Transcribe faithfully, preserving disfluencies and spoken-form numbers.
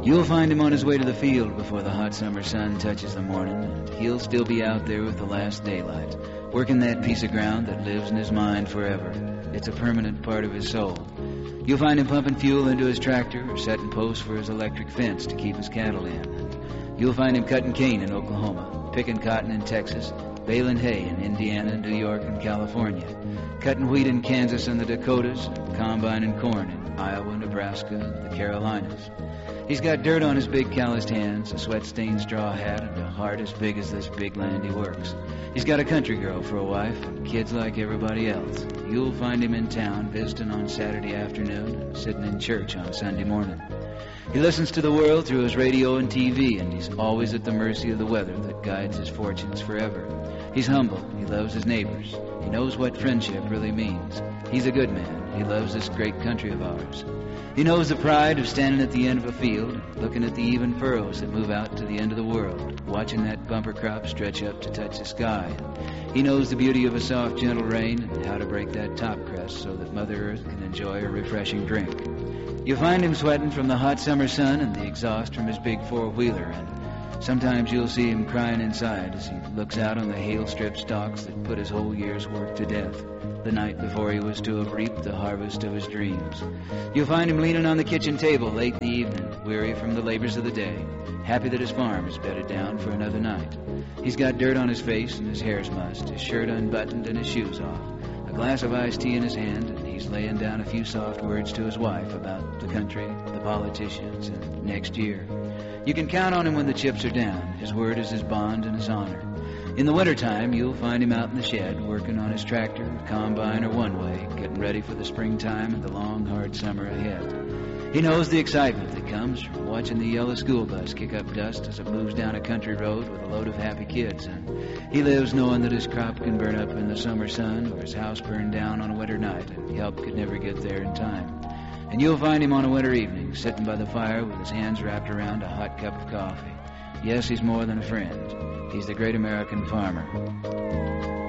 You'll find him on his way to the field before the hot summer sun touches the morning, and he'll still be out there with the last daylight, working that piece of ground that lives in his mind forever. It's a permanent part of his soul. You'll find him pumping fuel into his tractor or setting posts for his electric fence to keep his cattle in. And you'll find him cutting cane in Oklahoma, picking cotton in Texas, baling hay in Indiana, New York, and California, cutting wheat in Kansas and the Dakotas, and combining corn in Iowa, Nebraska, and the Carolinas. He's got dirt on his big calloused hands, a sweat-stained straw hat, and a heart as big as this big land he works. He's got a country girl for a wife and kids like everybody else. You'll find him in town visiting on Saturday afternoon and sitting in church on Sunday morning. He listens to the world through his radio and T V, and he's always at the mercy of the weather that guides his fortunes forever. He's humble. He loves his neighbors. He knows what friendship really means. He's a good man. He loves this great country of ours. He knows the pride of standing at the end of a field, looking at the even furrows that move out to the end of the world, watching that bumper crop stretch up to touch the sky. He knows the beauty of a soft, gentle rain and how to break that top crust so that Mother Earth can enjoy a refreshing drink. You'll find him sweating from the hot summer sun and the exhaust from his big four-wheeler, and sometimes you'll see him crying inside as he looks out on the hail-stripped stalks that put his whole year's work to death, the night before he was to have reaped the harvest of his dreams. You'll find him leaning on the kitchen table late in the evening, weary from the labors of the day, happy that his farm is bedded down for another night. He's got dirt on his face and his hair's mussed, his shirt unbuttoned and his shoes off, a glass of iced tea in his hand, and he's laying down a few soft words to his wife about the country, the politicians, and next year. You can count on him when the chips are down. His word is his bond and his honor. In the wintertime, you'll find him out in the shed, working on his tractor, combine, or one-way, getting ready for the springtime and the long, hard summer ahead. He knows the excitement that comes from watching the yellow school bus kick up dust as it moves down a country road with a load of happy kids, and he lives knowing that his crop can burn up in the summer sun or his house burn down on a winter night, and help could never get there in time. And you'll find him on a winter evening, sitting by the fire with his hands wrapped around a hot cup of coffee. Yes, he's more than a friend. He's the great American farmer.